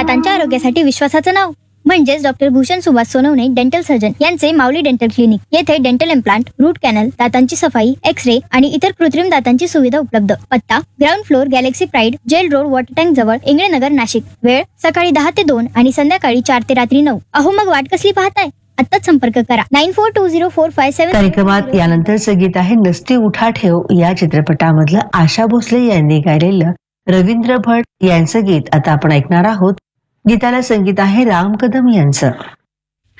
दातांच्या आरोग्यासाठी विश्वासाचं नाव म्हणजेच doctor Bhushan Subhash Sonawane dental surgeon यांचे माऊली डेंटल क्लिनिक. येथे डेंटल इम्प्लांट, रूट कॅनल, दातांची सफाई, एक्स-रे आणि इतर कृत्रिम दातांची सुविधा उपलब्ध. पत्ता ground floor, Galaxy pride, gel road, water tank जवळ, इंगळेनगर, नाशिक. वेळ सकाळी 10 ते 2 आणि संध्याकाळी 4 ते रात्री 9. अहो मग वाट कसली पाहताय? आत्ताच संपर्क करा 94204557. कार्यक्रमात यानंतरचं गीत आहे नसती उठा ठेव या चित्रपटामधलं आशा भोसले यांनी गायलेलं रवींद्र भट यांचं गीत आता आपण ऐकणार आहोत. गीताला संगीत आहे राम कदम यांचं.